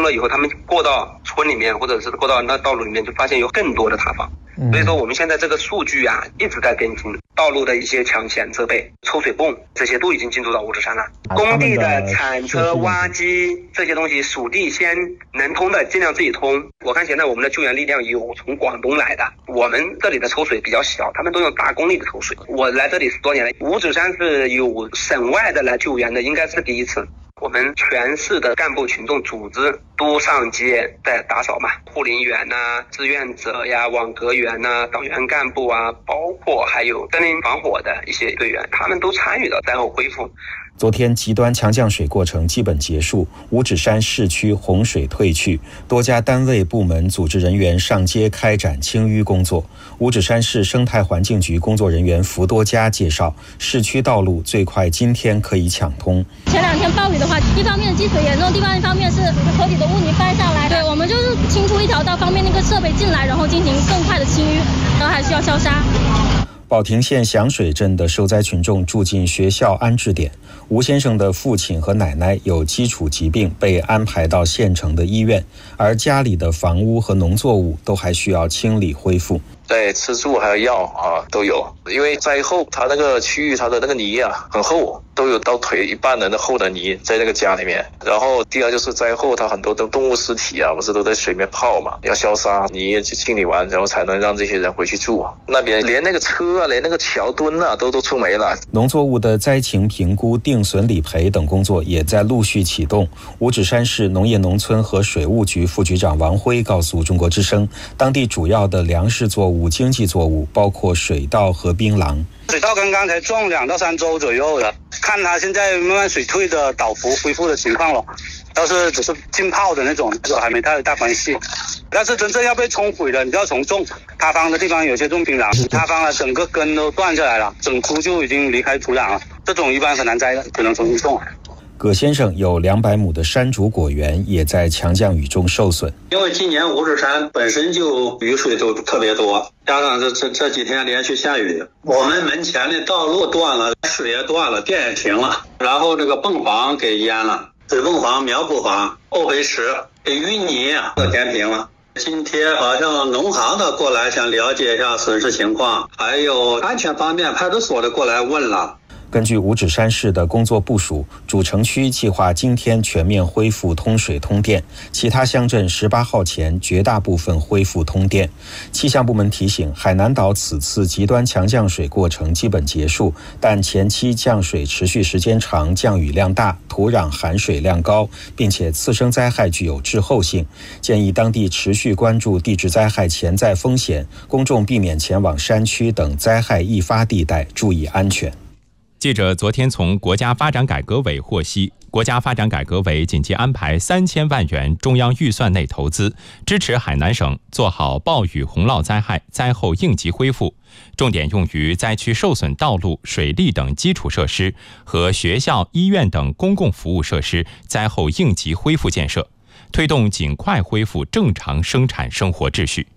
通了以后，他们过到村里面或者是过到那道路里面，就发现有更多的塌方。所以说我们现在这个数据啊一直在更新，道路的一些抢险设备、抽水泵这些都已经进驻到五指山了。工地的铲车、挖机这些东西，属地先能通的尽量自己通。我看现在我们的救援力量有从广东来的，我们这里的抽水比较小，他们都用大功率的抽水。我来这里10多年了，五指山是有省外的来救援的，应该是第一次。我们全市的干部群众组织都上街在打扫嘛，护林员呐、志愿者呀、网格员呐、党员干部啊，包括还有森林防火的一些队员，他们都参与了灾后恢复。 昨天极端强降水过程基本结束，五指山市区洪水退去，多家单位部门组织人员上街开展清淤工作。五指山市生态环境局工作人员福多家介绍，市区道路最快今天可以抢通。 前2天暴雨的话，一方面积水严重，另外一方面是河底的污泥翻上来。对，我们就是清出一条道，方便那个设备进来，然后进行更快的清淤，然后还需要消杀。 保亭县响水镇的受灾群众住进学校安置点，吴先生的父亲和奶奶有基础疾病，被安排到县城的医院，而家里的房屋和农作物都还需要清理恢复。 在吃住还有药啊都有，因为灾后它那个区域它的那个泥啊很厚，都有到腿一半的那厚的泥在那个家里面。然后第二就是灾后它很多的动物尸体啊不是都在水面泡嘛，要消杀泥去清理完，然后才能让这些人回去住。那边连那个车啊连那个桥墩啊都出没了。 农作物的灾情评估、定损理赔等工作也在陆续启动。五指山市农业农村和水务局副局长王辉告诉中国之声，当地主要的粮食作物、经济作物包括水稻和槟榔。 水稻刚刚才种2到3周左右的，看它现在慢慢水退的倒伏恢复的情况了，要是只是浸泡的那种还没太大关系。但是真正要被冲毁的，你就要从种塌方的地方，有些种槟榔塌方了，整个根都断下来了，整株就已经离开土壤了，这种一般很难栽的，只能重新种。 葛先生有200亩的山竹果园也在强降雨中受损。 因为今年五指山本身就雨水都特别多，加上这几天连续下雨，我们门前的道路断了，水也断了，电也停了，然后这个泵房给淹了，水泵房、苗圃房、沤肥池给淤泥都填平了。今天好像农行的过来想了解一下损失情况，还有安全方面派出所的过来问了。 根据五指山市的工作部署，主城区计划今天全面恢复通水通电，其他乡镇18号前绝大部分恢复通电。气象部门提醒，海南岛此次极端强降水过程基本结束，但前期降水持续时间长，降雨量大，土壤含水量高，并且次生灾害具有滞后性，建议当地持续关注地质灾害潜在风险，公众避免前往山区等灾害易发地带，注意安全。 记者昨天从国家发展改革委获悉，国家发展改革委紧急安排3000万元中央预算内投资，支持海南省做好暴雨洪涝灾害灾后应急恢复，重点用于灾区受损道路、水利等基础设施和学校、医院等公共服务设施灾后应急恢复建设，推动尽快恢复正常生产生活秩序。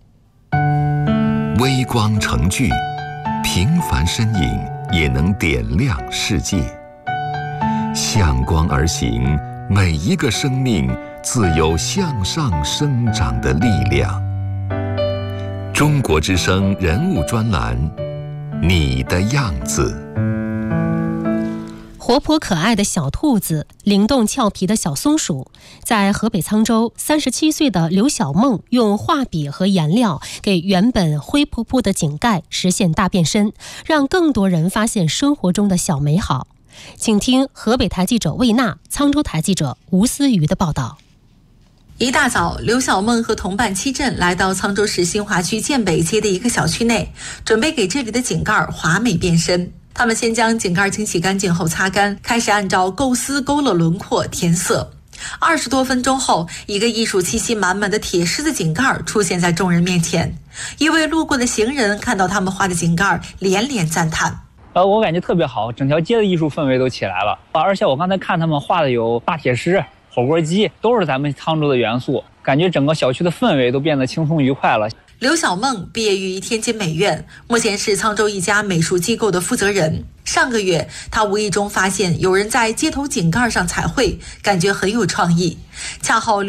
微光成炬，平凡身影也能点亮世界。向光而行，每一个生命自有向上生长的力量。中国之声人物专栏，你的样子。 活泼可爱的小兔子，灵动俏皮的小松鼠，在河北沧州，37岁的刘小梦用画笔和颜料给原本灰扑扑的井盖实现大变身，让更多人发现生活中的小美好。请听河北台记者魏娜、沧州台记者吴思瑜的报道。 一大早，刘小梦和同伴7镇来到沧州市新华区建北街的一个小区内，准备给这里的井盖华美变身。他们先将井盖清洗干净后擦干，开始按照构思勾勒轮廓填色。20多分钟后，一个艺术气息满满的铁狮子井盖出现在众人面前。一位路过的行人看到他们画的井盖，连连赞叹。 我感觉特别好，整条街的艺术氛围都起来了。而且我刚才看他们画的有大铁狮、火锅鸡，都是咱们沧州的元素，感觉整个小区的氛围都变得轻松愉快了。 刘小梦毕业于天津美院，目前是沧州一家美术机构的负责人。上个月，他无意中发现有人在街头井盖上彩绘，感觉很有创意。恰好